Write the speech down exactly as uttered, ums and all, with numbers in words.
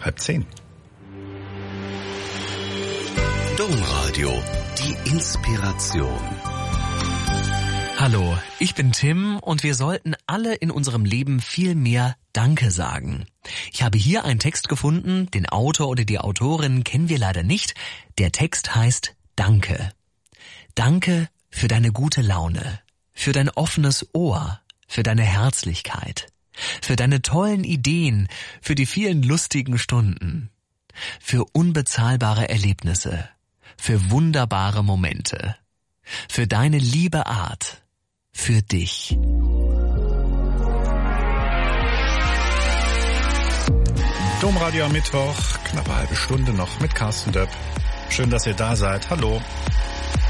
halb zehn. Domradio, die Inspiration. Hallo, ich bin Tim und wir sollten alle in unserem Leben viel mehr Danke sagen. Ich habe hier einen Text gefunden, den Autor oder die Autorin kennen wir leider nicht. Der Text heißt Danke. Danke für deine gute Laune, für dein offenes Ohr, für deine Herzlichkeit, für deine tollen Ideen, für die vielen lustigen Stunden, für unbezahlbare Erlebnisse, für wunderbare Momente, für deine liebe Art, für dich. Domradio am Mittwoch, knappe halbe Stunde noch mit Carsten Döpp. Schön, dass ihr da seid. Hallo.